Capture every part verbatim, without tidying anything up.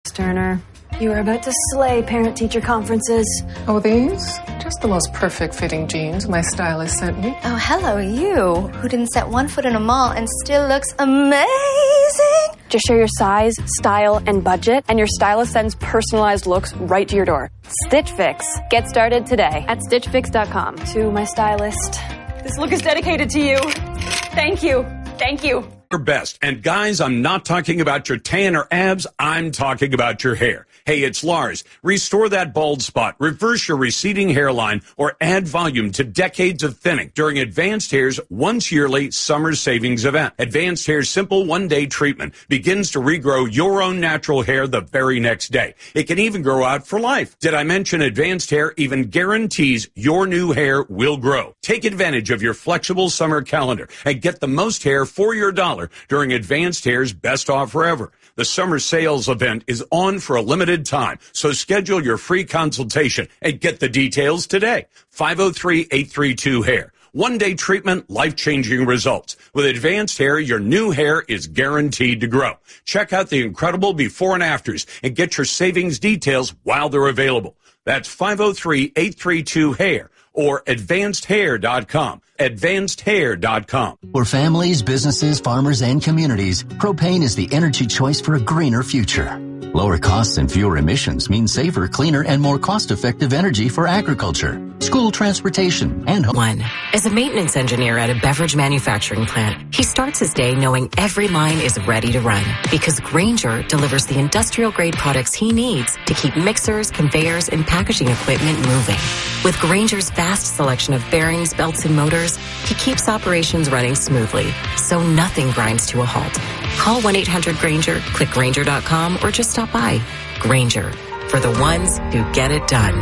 Sterner. You are about to slay parent-teacher conferences. Oh, these? Just the most perfect-fitting jeans my stylist sent me. Oh, hello, you, who didn't set one foot in a mall and still looks amazing. Just share your size, style, and budget, and your stylist sends personalized looks right to your door. Stitch Fix. Get started today at stitch fix dot com. To my stylist, this look is dedicated to you. Thank you. Thank you. Your best. And guys, I'm not talking about your tan or abs. I'm talking about your hair. Hey, it's Lars. Restore that bald spot, reverse your receding hairline, or add volume to decades of thinning during Advanced Hair's once yearly summer savings event. Advanced Hair's simple one-day treatment begins to regrow your own natural hair the very next day. It can even grow out for life. Did I mention Advanced Hair even guarantees your new hair will grow? Take advantage of your flexible summer calendar and get the most hair for your dollar during Advanced Hair's best offer ever. The summer sales event is on for a limited time, so schedule your free consultation and get the details today. five oh three, eight three two, hair. One-day treatment, life-changing results. With Advanced Hair, your new hair is guaranteed to grow. Check out the incredible before and afters and get your savings details while they're available. That's five oh three, eight three two, hair or advanced hair dot com. advanced hair dot com. For families, businesses, farmers, and communities, propane is the energy choice for a greener future. Lower costs and fewer emissions mean safer, cleaner, and more cost-effective energy for agriculture, school transportation, and home. One. As a maintenance engineer at a beverage manufacturing plant, he starts his day knowing every line is ready to run because Grainger delivers the industrial-grade products he needs to keep mixers, conveyors, and packaging equipment moving. With Grainger's vast selection of bearings, belts, and motors, he keeps operations running smoothly, so nothing grinds to a halt. Call one eight hundred Grainger, click Grainger dot com, or just stop by. Grainger, for the ones who get it done.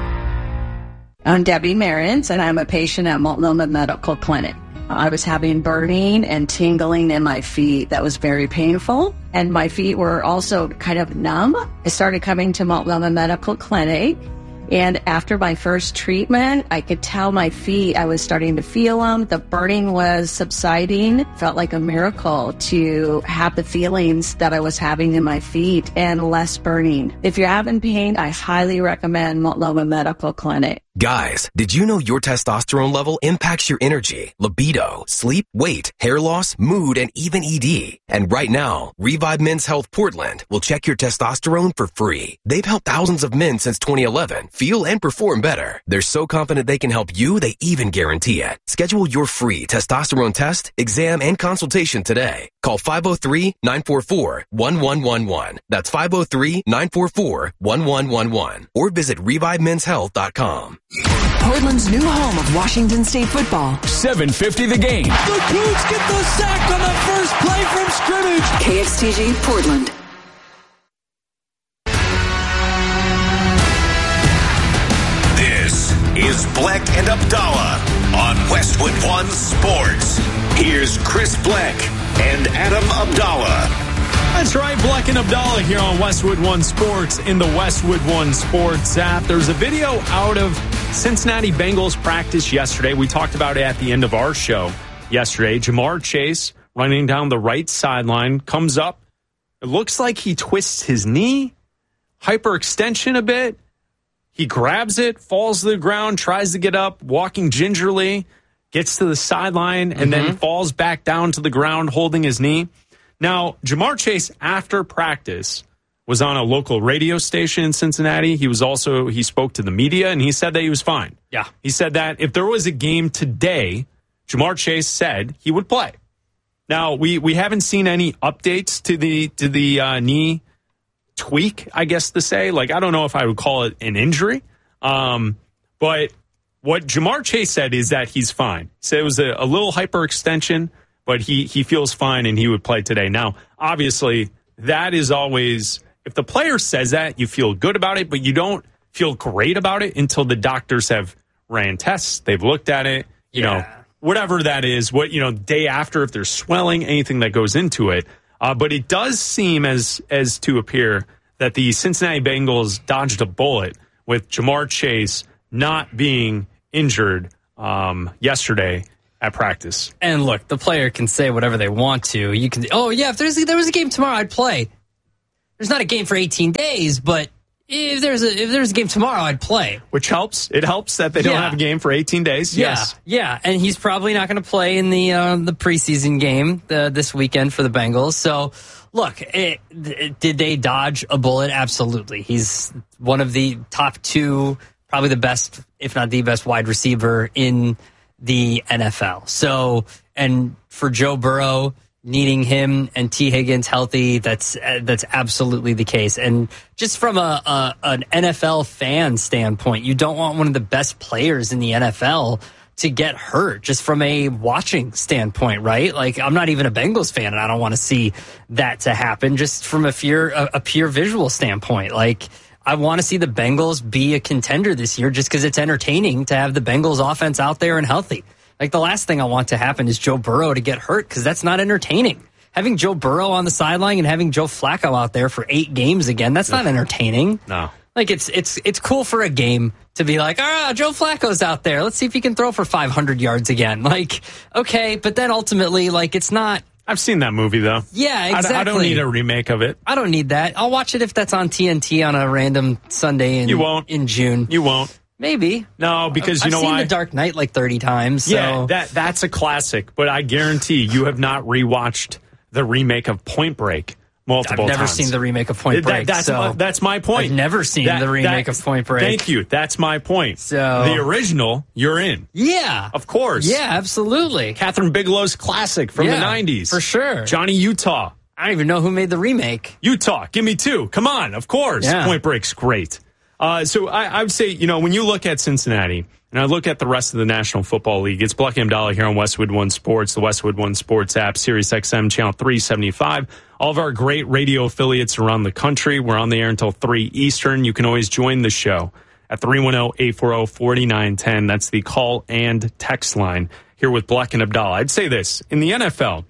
I'm Debbie Marins, and I'm a patient at Multnomah Medical Clinic. I was having burning and tingling in my feet that was very painful, and my feet were also kind of numb. I started coming to Multnomah Medical Clinic, and after my first treatment, I could tell my feet, I was starting to feel them. The burning was subsiding. Felt like a miracle to have the feelings that I was having in my feet and less burning. If you're having pain, I highly recommend Multnomah Medical Clinic. Guys, did you know your testosterone level impacts your energy, libido, sleep, weight, hair loss, mood, and even E D? And right now, Revive Men's Health Portland will check your testosterone for free. They've helped thousands of men since twenty eleven feel and perform better. They're so confident they can help you, they even guarantee it. Schedule your free testosterone test, exam, and consultation today. Call five oh three, nine four four, one one one one. That's five oh three, nine four four, one one one one. Or visit revive men's health dot com. Portland's new home of Washington State football. seven fifty the game. The Cougs get the sack on the first play from scrimmage. K X T G Portland. This is Bleck and Abdallah on Westwood One Sports. Here's Chris Bleck and Adam Abdallah. That's right, Bleck and Abdallah here on Westwood One Sports in the Westwood One Sports app. There's a video out of Cincinnati Bengals practice yesterday. We talked about it at the end of our show yesterday. Ja'Marr Chase running down the right sideline, comes up. It looks like he twists his knee, hyperextension a bit. He grabs it, falls to the ground, tries to get up, walking gingerly, gets to the sideline, and mm-hmm. then falls back down to the ground holding his knee. Now, Ja'Marr Chase, after practice, was on a local radio station in Cincinnati. He was also, he spoke to the media, and he said that he was fine. Yeah. He said that if there was a game today, Ja'Marr Chase said he would play. Now, we, we haven't seen any updates to the to the uh, knee tweak, I guess to say. Like, I don't know if I would call it an injury. Um, but what Ja'Marr Chase said is that he's fine. He said it was a, a little hyperextension, but he he feels fine and he would play today. Now, obviously, that is always, if the player says that, you feel good about it, but you don't feel great about it until the doctors have ran tests, they've looked at it, you yeah. know, whatever that is, what, you know, day after, if there's swelling, anything that goes into it. Uh, but it does seem as as to appear that the Cincinnati Bengals dodged a bullet with Ja'Marr Chase not being injured um, yesterday at practice. And look, the player can say whatever they want to. You can, oh yeah, if there's there was a game tomorrow, I'd play. there's not a game for eighteen days, but if there's a if there's a game tomorrow, I'd play. Which helps. It helps that they don't Yeah. have a game for eighteen days. Yeah, Yes. yeah, and he's probably not going to play in the uh, the preseason game uh, this weekend for the Bengals. So, look, it, it, did they dodge a bullet? Absolutely. He's one of the top two, probably the best, if not the best, wide receiver in the N F L. So, and for Joe Burrow, needing him and T. Higgins healthy, that's uh, that's absolutely the case. And just from a, a an N F L fan standpoint, you don't want one of the best players in the N F L to get hurt, just from a watching standpoint, right? Like, I'm not even a Bengals fan, and I don't want to see that to happen, just from a pure, a, a pure visual standpoint. Like, I want to see the Bengals be a contender this year just because it's entertaining to have the Bengals offense out there and healthy. Like, the last thing I want to happen is Joe Burrow to get hurt, because that's not entertaining. Having Joe Burrow on the sideline and having Joe Flacco out there for eight games again, that's not entertaining. No. Like, it's it's it's cool for a game to be like, ah, Joe Flacco's out there. Let's see if he can throw for five hundred yards again. Like, okay, but then ultimately, like, it's not. I've seen that movie, though. Yeah, exactly. I, I don't need a remake of it. I don't need that. I'll watch it if that's on T N T on a random Sunday in, You won't. in June. You won't. Maybe. No, because you I've know seen why? The Dark Knight like thirty times. So. Yeah, that that's a classic. But I guarantee you have not rewatched the remake of Point Break multiple I've never times. seen the remake of Point Break. That, that's, so my, that's my point. I've never seen That- the remake that- of Point Break. Thank you. That's my point. So the original, you're in. Yeah. Of course. Yeah, absolutely. Catherine Bigelow's classic from Yeah, the nineties. for sure. Johnny Utah. I don't even know who made the remake. Utah, give me two. Come on, of course. Yeah. Point Break's great. Uh, so I, I would say, you know, when you look at Cincinnati and I look at the rest of the National Football League, it's Black and Abdallah here on Westwood One Sports, the Westwood One Sports app, Sirius X M channel three seventy-five. All of our great radio affiliates around the country. We're on the air until three Eastern. You can always join the show at three one zero, eight four zero, four nine one zero. That's the call and text line here with Black and Abdallah. I'd say this. In the N F L,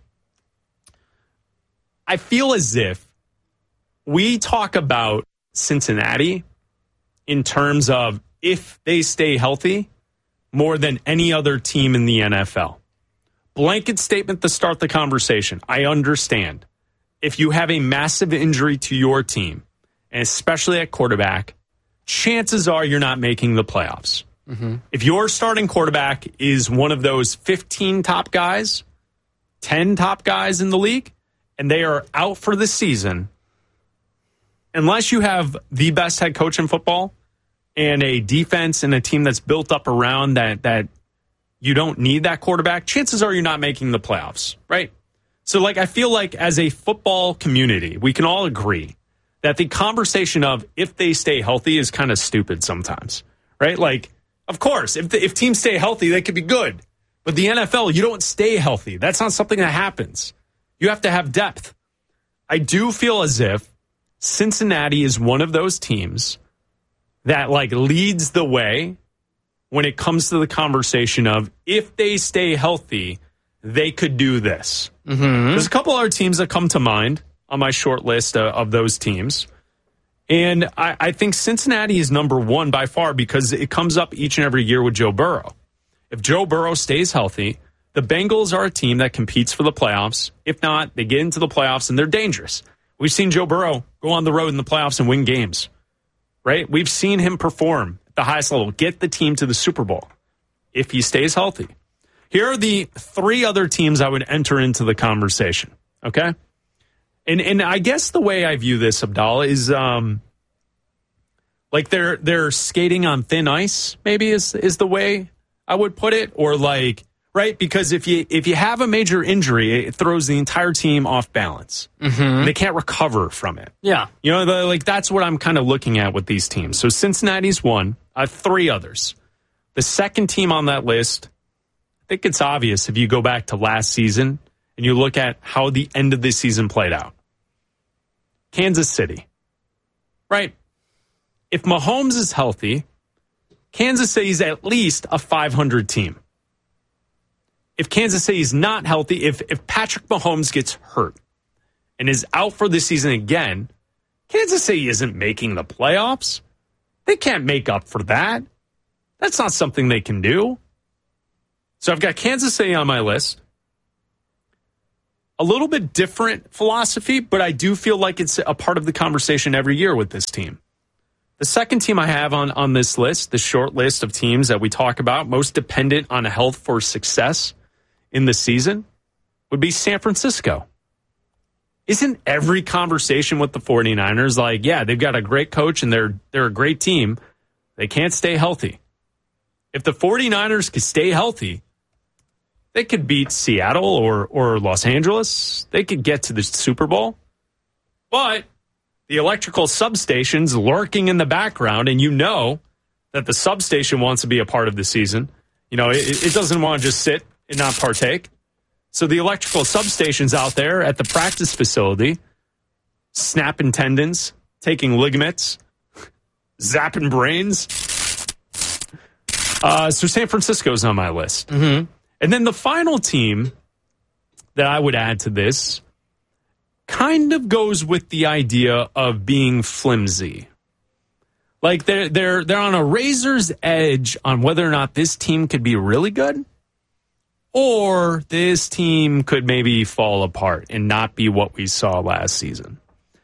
I feel as if we talk about Cincinnati in terms of if they stay healthy more than any other team in the N F L. Blanket statement to start the conversation. I understand. If you have a massive injury to your team, and especially at quarterback, chances are you're not making the playoffs. Mm-hmm. If your starting quarterback is one of those fifteen top guys, ten top guys in the league, and they are out for the season, unless you have the best head coach in football and a defense and a team that's built up around that, that you don't need that quarterback, chances are you're not making the playoffs, right? So, like, I feel like as a football community, we can all agree that the conversation of if they stay healthy is kind of stupid sometimes, right? Like, of course, if the, if teams stay healthy, they could be good. But the N F L, you don't stay healthy. That's not something that happens. You have to have depth. I do feel as if Cincinnati is one of those teams that, like, leads the way when it comes to the conversation of if they stay healthy, they could do this. Mm-hmm. There's a couple other teams that come to mind on my short list uh, of those teams. And I, I think Cincinnati is number one by far because it comes up each and every year with Joe Burrow. If Joe Burrow stays healthy, the Bengals are a team that competes for the playoffs. If not, they get into the playoffs and they're dangerous. We've seen Joe Burrow go on the road in the playoffs and win games, right? We've seen him perform at the highest level, get the team to the Super Bowl if he stays healthy. Here are the three other teams I would enter into the conversation, okay? And and I guess the way I view this, Abdallah, is um, like they're they're skating on thin ice, maybe is is the way I would put it, or like, right? Because if you if you have a major injury, it throws the entire team off balance. Mm-hmm. They can't recover from it. Yeah. You know, the, like that's what I'm kind of looking at with these teams. So Cincinnati's one, I have three others. The second team on that list, I think it's obvious if you go back to last season and you look at how the end of the season played out. Kansas City, right? If Mahomes is healthy, Kansas City is at least a five hundred team. If Kansas City is not healthy, if, if Patrick Mahomes gets hurt and is out for the season again, Kansas City isn't making the playoffs. They can't make up for that. That's not something they can do. So I've got Kansas City on my list. a little bit different philosophy, but I do feel like it's a part of the conversation every year with this team. The second team I have on, on this list, the short list of teams that we talk about, most dependent on health for success in the season, would be San Francisco. Isn't every conversation with the 49ers like, yeah, they've got a great coach and they're they're a great team. They can't stay healthy. If the 49ers could stay healthy, they could beat Seattle or, or Los Angeles. They could get to the Super Bowl. But the electrical substation's lurking in the background, and you know that the substation wants to be a part of the season. You know, it, it doesn't want to just sit and not partake. So the electrical substation's out there at the practice facility, snapping tendons, taking ligaments, zapping brains. Uh, so San Francisco's on my list. Mm-hmm. And then the final team that I would add to this kind of goes with the idea of being flimsy. Like they're they're they're on a razor's edge on whether or not this team could be really good or this team could maybe fall apart and not be what we saw last season.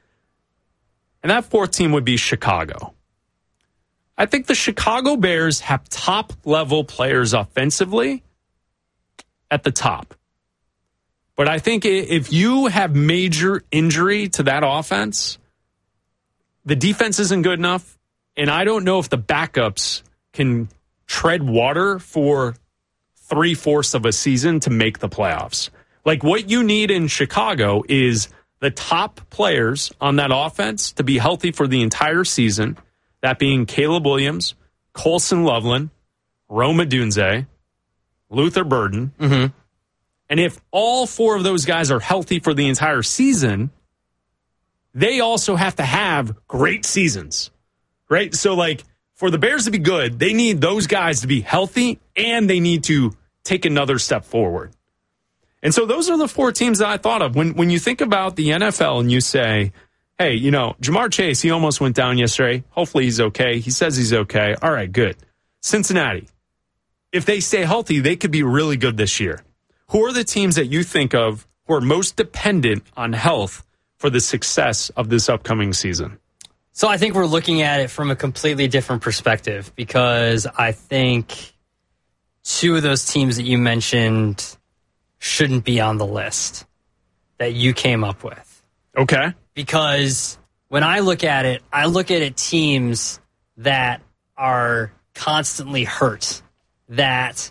And that fourth team would be Chicago. I think the Chicago Bears have top-level players offensively at the top. But I think if you have major injury to that offense, the defense isn't good enough, and I don't know if the backups can tread water for three-fourths of a season to make the playoffs. Like, what you need in Chicago is the top players on that offense to be healthy for the entire season, that being Caleb Williams, Colson Loveland, Rome Odunze, Luther Burden. Mm-hmm. And if all four of those guys are healthy for the entire season, they also have to have great seasons, right? So, like, for the Bears to be good, they need those guys to be healthy, and they need to take another step forward. And so those are the four teams that I thought of. When when you think about the N F L and you say, hey, you know, Jamar Chase, he almost went down yesterday. Hopefully he's okay. He says he's okay. All right, good. Cincinnati, if they stay healthy, they could be really good this year. Who are the teams that you think of who are most dependent on health for the success of this upcoming season? So I think we're looking at it from a completely different perspective because I think two of those teams that you mentioned shouldn't be on the list that you came up with. Okay. Because when I look at it, I look at it teams that are constantly hurt, that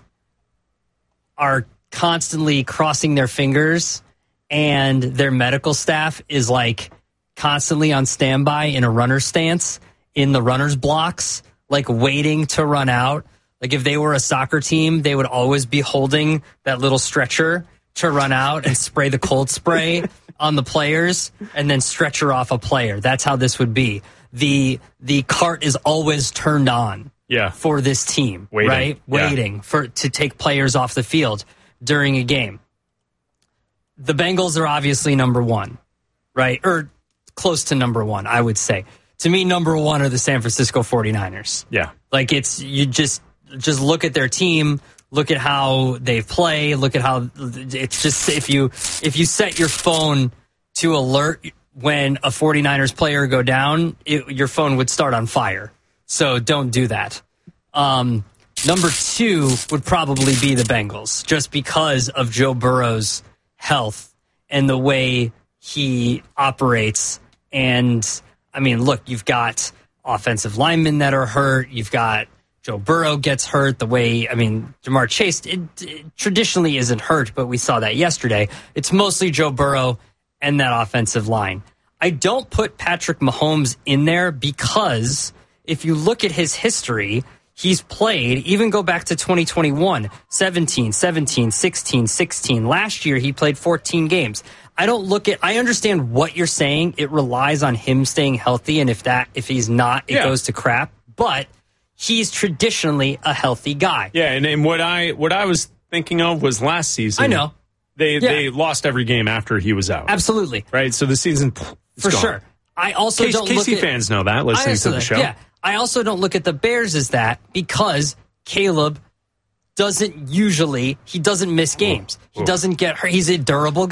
are constantly crossing their fingers, and their medical staff is like constantly on standby in a runner's stance in the runner's blocks, like waiting to run out. Like if they were a soccer team, they would always be holding that little stretcher to run out and spray the cold spray on the players and then stretcher off a player. That's how this would be. The the cart is always turned on yeah. for this team, waiting. right? Yeah. Waiting for to take players off the field during a game. The Bengals are obviously number one, right? Or close to number one, I would say. To me, number one are the San Francisco 49ers. Yeah. Like it's, you just, just look at their team, look at how they play, look at how it's just, if you, if you set your phone to alert when a 49ers player go down, it, your phone would start on fire. So don't do that. Um, Number two would probably be the Bengals, just because of Joe Burrow's health and the way he operates. And, I mean, look, you've got offensive linemen that are hurt. You've got Joe Burrow gets hurt the way, I mean, Jamar Chase it, it traditionally isn't hurt, but we saw that yesterday. It's mostly Joe Burrow and that offensive line. I don't put Patrick Mahomes in there because if you look at his history, he's played, even go back to twenty twenty-one, seventeen, seventeen, sixteen, sixteen. Last year, he played fourteen games. I don't look at, I understand what you're saying. It relies on him staying healthy. And if that, if he's not, it yeah. goes to crap. But he's traditionally a healthy guy. Yeah. And, and what I, what I was thinking of was last season. I know. They, yeah. they lost every game after he was out. Absolutely. Right. So the season, for gone. sure. I also K- don't K C look at, fans know that listening to the show. Yeah. I also don't look at the Bears as that because Caleb doesn't usually, he doesn't miss games. Whoa. Whoa. He doesn't get hurt. He's a durable guy.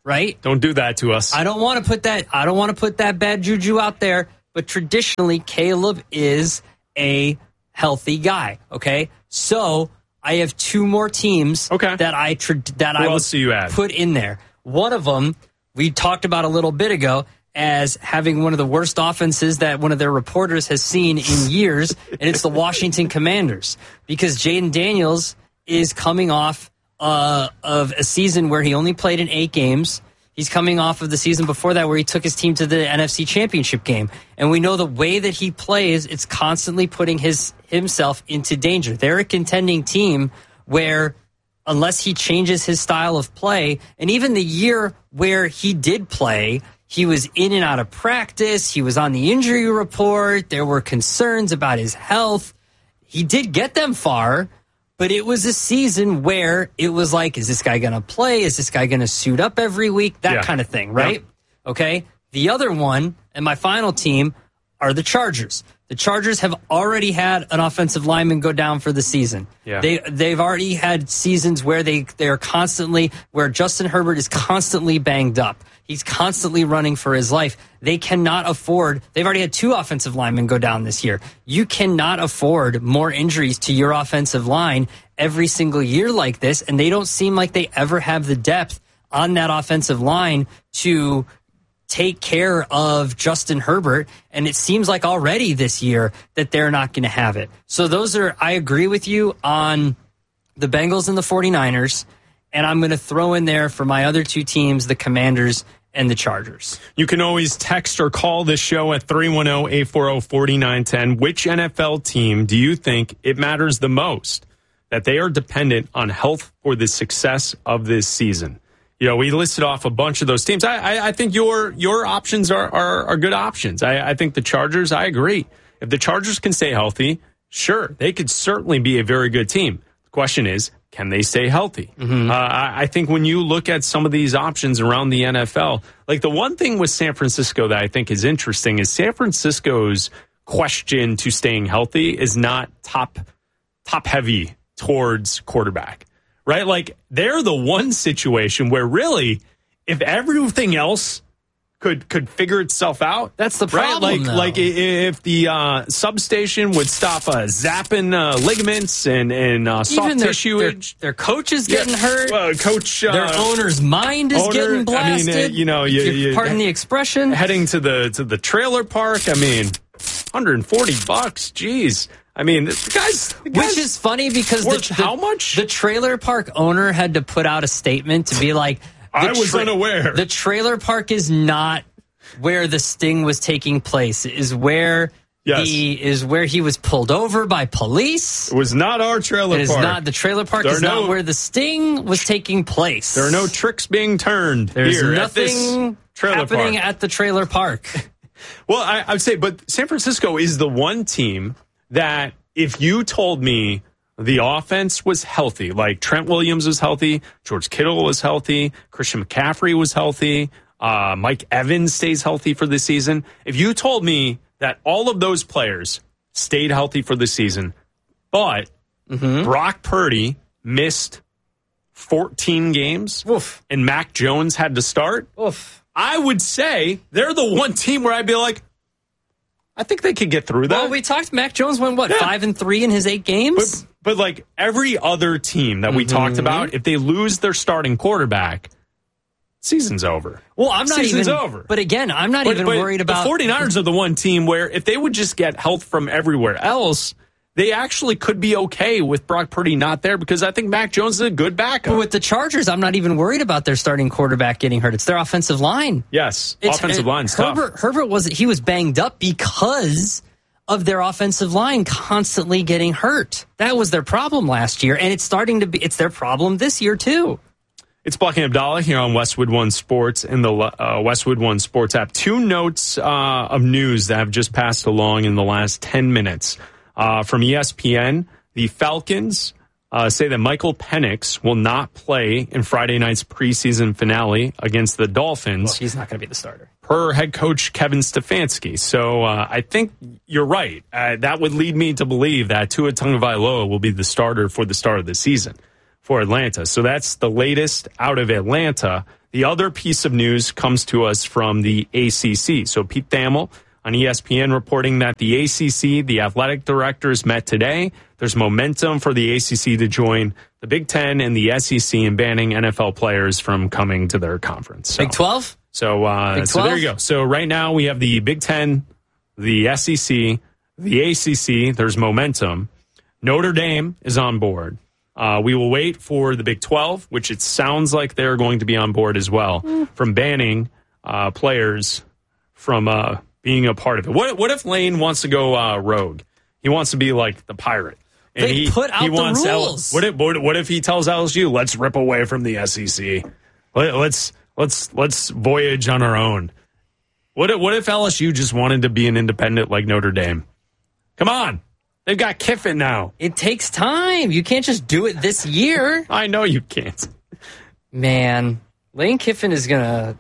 right? Don't do that to us. I don't want to put that. I don't want to put that bad juju out there. But traditionally, Caleb is a healthy guy. Okay, so I have two more teams. Okay. that I tra- that Who I else do you add? put in there. One of them we talked about a little bit ago as having one of the worst offenses that one of their reporters has seen in years, and it's the Washington Commanders, because Jaden Daniels is coming off uh, of a season where he only played in eight games. He's coming off of the season before that where he took his team to the N F C Championship game. And we know the way that he plays, it's constantly putting his himself into danger. They're a contending team where unless he changes his style of play, and even the year where he did play, he was in and out of practice. He was on the injury report. There were concerns about his health. He did get them far, but it was a season where it was like, is this guy going to play? Is this guy going to suit up every week? That Yeah. kind of thing, right? Yep. Okay. The other one and my final team are the Chargers. The Chargers have already had an offensive lineman go down for the season. Yeah. They they've already had seasons where they they are constantly where Justin Herbert is constantly banged up. He's constantly running for his life. They cannot afford. They've already had two offensive linemen go down this year. You cannot afford more injuries to your offensive line every single year like this, and they don't seem like they ever have the depth on that offensive line to take care of Justin Herbert, and it seems like already this year that they're not going to have it. So those are, I agree with you on the Bengals and the 49ers, and I'm going to throw in there for my other two teams, the Commanders and the Chargers. You can always text or call this show at three one zero, eight four zero, four nine one zero. Which N F L team do you think it matters the most that they are dependent on health for the success of this season? You know, we listed off a bunch of those teams. I, I, I think your your options are, are, are good options. I, I think the Chargers, I agree. If the Chargers can stay healthy, sure, they could certainly be a very good team. The question is, can they stay healthy? Mm-hmm. Uh, I, I think when you look at some of these options around the N F L, like the one thing with San Francisco that I think is interesting is San Francisco's question to staying healthy is not top top heavy towards quarterback. Right? Like, they're the one situation where really, if everything else could could figure itself out, that's the problem. Right? Like, though. like if the uh, substation would stop uh, zapping uh, ligaments and and uh, soft Even their, tissue, their, their coach is getting yeah, hurt. Uh, coach, uh, their owner's mind is owner, getting blasted. I mean, uh, you know, you, you, pardon the expression. Heading to the to the trailer park. I mean, one hundred forty bucks. Jeez. I mean, the guys, the guys which is funny because worth the, how the, much the trailer park owner had to put out a statement to be like, I was tra- unaware. The trailer park is not where the sting was taking place. It is where yes. he is where he was pulled over by police. It was not our trailer it is park. Not the trailer park there is no, not where the sting was taking place. There are no tricks being turned. There's here nothing happening park. at the trailer park. Well, I, I would say, but San Francisco is the one team that if you told me the offense was healthy, like Trent Williams was healthy, George Kittle was healthy, Christian McCaffrey was healthy, uh, Mike Evans stays healthy for the season. If you told me that all of those players stayed healthy for the season, but mm-hmm. Brock Purdy missed fourteen games Oof. and Mac Jones had to start, Oof. I would say they're the one team where I'd be like, I think they could get through that. Well, we talked. Mac Jones went what yeah. five and three in his eight games. But, but like every other team that we mm-hmm. talked about, if they lose their starting quarterback, season's over. Well, I'm not season's even. over. But again, I'm not but, even but worried about the 49ers are the one team where if they would just get health from everywhere else, they actually could be okay with Brock Purdy not there because I think Mac Jones is a good backup. But with the Chargers, I'm not even worried about their starting quarterback getting hurt. It's their offensive line. Yes, it's, offensive it, line's Herbert, tough. Herbert was he was banged up because of their offensive line constantly getting hurt. That was their problem last year, and it's starting to be. It's their problem this year too. It's Black and Abdallah here on Westwood One Sports in the uh, Westwood One Sports app. Two notes uh, of news that have just passed along in the last ten minutes. Uh, from E S P N, the Falcons uh, say that Michael Penix will not play in Friday night's preseason finale against the Dolphins. Well, he's not going to be the starter. Per head coach Kevin Stefanski. So uh, I think you're right. Uh, that would lead me to believe that Tua Tagovailoa will be the starter for the start of the season for Atlanta. So that's the latest out of Atlanta. The other piece of news comes to us from the A C C. So Pete Thamel on E S P N reporting that the A C C, the athletic directors met today. There's momentum for the A C C to join the Big Ten and the S E C in banning N F L players from coming to their conference. So, Big twelve? So, uh, Big so there you go. So right now we have the Big Ten, the S E C, the A C C. There's momentum. Notre Dame is on board. Uh, we will wait for the Big twelve, which it sounds like they're going to be on board as well, mm. from banning uh, players from uh, being a part of it. What, what if Lane wants to go uh, rogue? He wants to be like the pirate. And they he, put out he the wants rules. L- what, if, what, what if he tells L S U, let's rip away from the S E C? Let, let's let's let's voyage on our own. What if, what if L S U just wanted to be an independent like Notre Dame? Come on. They've got Kiffin now. It takes time. You can't just do it this year. I know you can't. Man, Lane Kiffin is going to...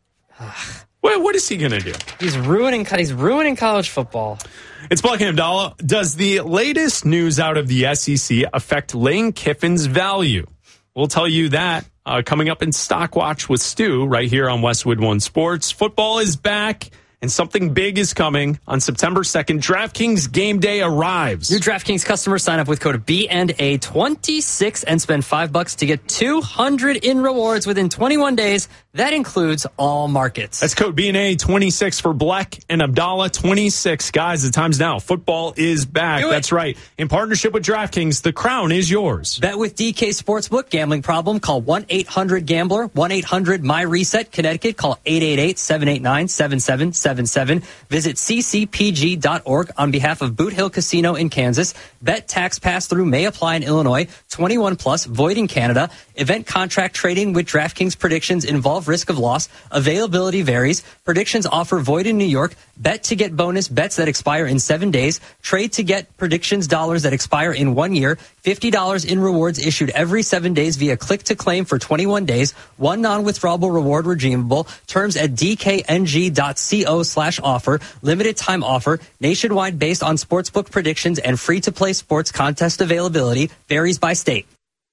What, what is he going to do? He's ruining He's ruining college football. It's Black and Abdallah. Does the latest news out of the S E C affect Lane Kiffin's value? We'll tell you that uh, coming up in Stock Watch with Stu right here on Westwood One Sports. Football is back. And something big is coming on September second. DraftKings Game Day arrives. New DraftKings customers sign up with code B and A twenty-six and spend five bucks to get two hundred in rewards within twenty-one days. That includes all markets. That's code B and A twenty-six for Black and Abdallah twenty-six. Guys, the time's now. Football is back. That's right. In partnership with DraftKings, the crown is yours. Bet with D K Sportsbook. Gambling problem? Call one eight hundred gambler. one eight hundred my reset. Connecticut. Call eight eight eight, seven eight nine, seven seven seven seven. Visit c c p g dot org on behalf of Boot Hill Casino in Kansas. Bet tax pass-through may apply in Illinois. twenty-one plus, void in Canada. Event contract trading with DraftKings predictions involve risk of loss. Availability varies. Predictions offer void in New York. Bet to get bonus bets that expire in seven days. Trade to get predictions dollars that expire in one year. fifty dollars in rewards issued every seven days via click to claim for twenty-one days. One non-withdrawable reward redeemable. Terms at d k n g dot co slash offer. Limited time offer. Nationwide based on sportsbook predictions and free to play sports contest availability. Varies by state.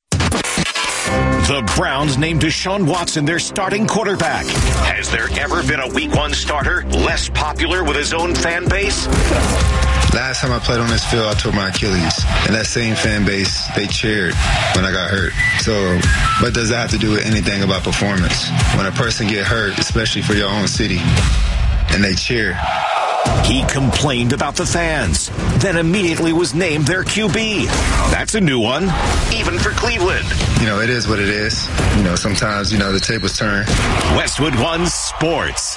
The Browns named Deshaun Watson their starting quarterback. Has there ever been a week one starter less popular with his own fan base? Last time I played on this field, I tore my Achilles. And that same fan base, they cheered when I got hurt. So what does that have to do with anything about performance? When a person get hurt, especially for your own city, and they cheer. He complained about the fans, then immediately was named their Q B. That's a new one, even for Cleveland. You know, it is what it is. You know, sometimes, you know, the tables turn. Westwood One Sports.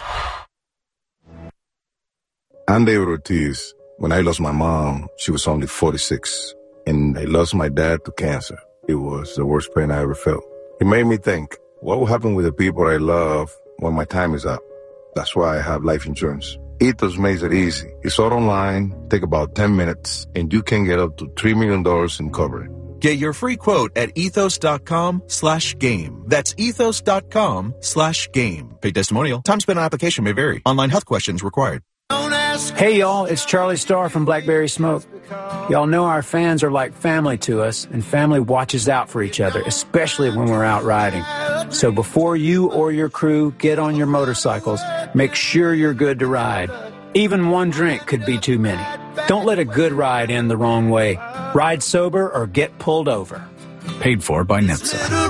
I'm David Ortiz. When I lost my mom, she was only forty-six. And I lost my dad to cancer. It was the worst pain I ever felt. It made me think, what will happen with the people I love when my time is up? That's why I have life insurance. Ethos makes it easy. It's all online, take about ten minutes, and you can get up to three million dollars in coverage. Get your free quote at ethos.com slash game. That's ethos.com slash game. Paid testimonial. Time spent on application may vary. Online health questions required. Hey, y'all, it's Charlie Starr from Blackberry Smoke. Y'all know our fans are like family to us, and family watches out for each other, especially when we're out riding. So before you or your crew get on your motorcycles, make sure you're good to ride. Even one drink could be too many. Don't let a good ride end the wrong way. Ride sober or get pulled over. Paid for by NHTSA.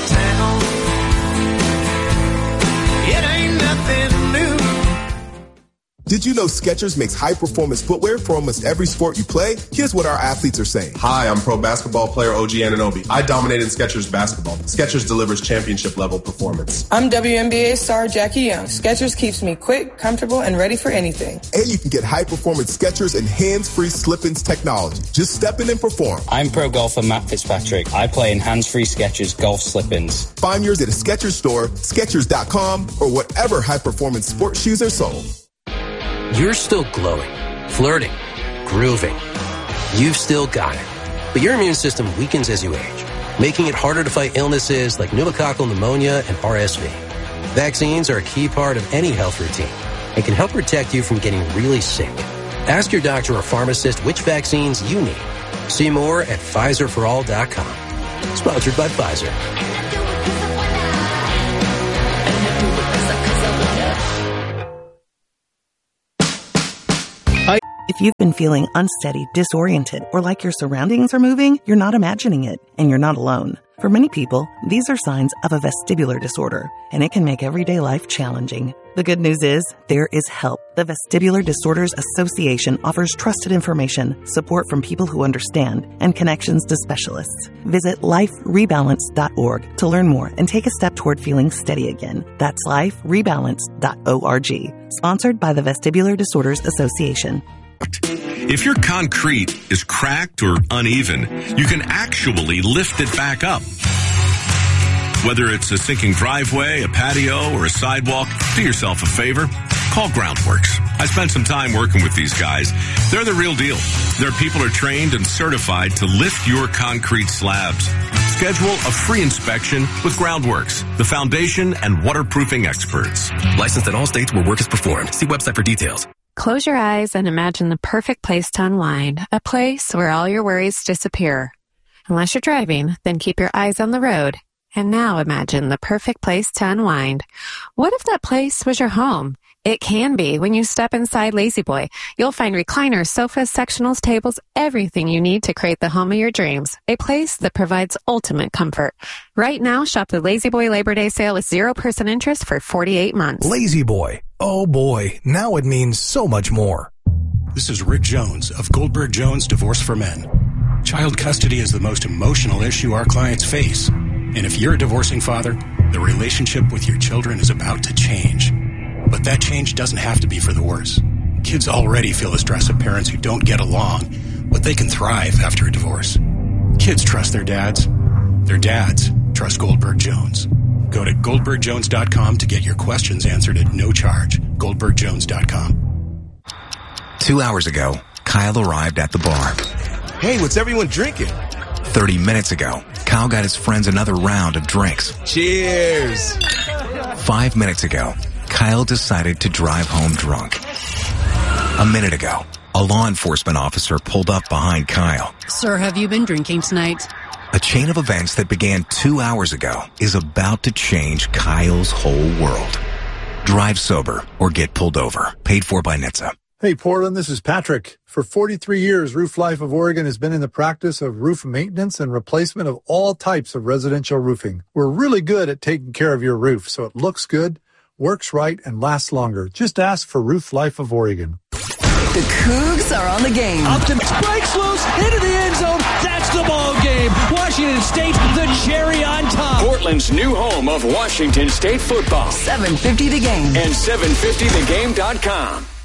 Did you know Skechers makes high-performance footwear for almost every sport you play? Here's what our athletes are saying. Hi, I'm pro basketball player O G Anunoby. I dominated Skechers basketball. Skechers delivers championship-level performance. I'm W N B A star Jackie Young. Skechers keeps me quick, comfortable, and ready for anything. And you can get high-performance Skechers and hands-free slip-ins technology. Just step in and perform. I'm pro golfer Matt Fitzpatrick. I play in hands-free Skechers golf slip-ins. Find yours at a Skechers store, Skechers dot com, or whatever high-performance sports shoes are sold. You're still glowing, flirting, grooving. You've still got it. But your immune system weakens as you age, making it harder to fight illnesses like pneumococcal pneumonia and R S V. Vaccines are a key part of any health routine and can help protect you from getting really sick. Ask your doctor or pharmacist which vaccines you need. See more at Pfizer for all dot com. Sponsored by Pfizer. If you've been feeling unsteady, disoriented, or like your surroundings are moving, you're not imagining it, and you're not alone. For many people, these are signs of a vestibular disorder, and it can make everyday life challenging. The good news is, there is help. The Vestibular Disorders Association offers trusted information, support from people who understand, and connections to specialists. Visit life rebalance dot org to learn more and take a step toward feeling steady again. That's life rebalance dot org. Sponsored by the Vestibular Disorders Association. If your concrete is cracked or uneven, you can actually lift it back up. Whether it's a sinking driveway, a patio, or a sidewalk, do yourself a favor. Call Groundworks. I spent some time working with these guys. They're the real deal. Their people are trained and certified to lift your concrete slabs. Schedule a free inspection with Groundworks, the foundation and waterproofing experts. Licensed in all states where work is performed. See website for details. Close your eyes and imagine the perfect place to unwind, a place where all your worries disappear. Unless you're driving, then keep your eyes on the road. And now imagine the perfect place to unwind. What if that place was your home? It can be when you step inside La-Z-Boy. You'll find recliners, sofas, sectionals, tables, everything you need to create the home of your dreams. A place that provides ultimate comfort. Right now, shop the La-Z-Boy Labor Day sale with zero percent interest for forty-eight months. La-Z-Boy. Oh boy, now it means so much more. This is Rick Jones of Goldberg Jones Divorce for Men. Child custody is the most emotional issue our clients face. And if you're a divorcing father, the relationship with your children is about to change. But that change doesn't have to be for the worse. Kids already feel the stress of parents who don't get along, but they can thrive after a divorce. Kids trust their dads. Their dads trust Goldberg Jones. Go to goldberg jones dot com to get your questions answered at no charge. goldberg jones dot com. Two hours ago, Kyle arrived at the bar. Hey, what's everyone drinking? Thirty minutes ago, Kyle got his friends another round of drinks. Cheers! Five minutes ago, Kyle decided to drive home drunk. A minute ago, a law enforcement officer pulled up behind Kyle. Sir, have you been drinking tonight? A chain of events that began two hours ago is about to change Kyle's whole world. Drive sober or get pulled over. Paid for by N H T S A. Hey, Portland, this is Patrick. For forty-three years, Roof Life of Oregon has been in the practice of roof maintenance and replacement of all types of residential roofing. We're really good at taking care of your roof so it looks good, works right, and lasts longer. Just ask for Roof Life of Oregon. The Cougs are on the game. Optimus breaks loose into the end zone. That's the ball game. Washington State, the cherry on top. Portland's new home of Washington State football. seven fifty The Game. And seven fifty the game dot com.